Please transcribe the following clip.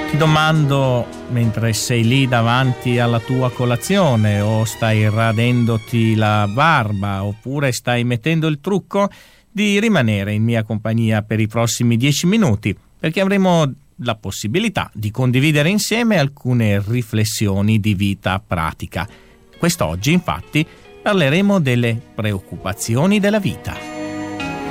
Ti domando, mentre sei lì davanti alla tua colazione o stai radendoti la barba oppure stai mettendo il trucco, di rimanere in mia compagnia per i prossimi 10 minuti, perché avremo la possibilità di condividere insieme alcune riflessioni di vita pratica. Quest'oggi, infatti, parleremo delle preoccupazioni della vita.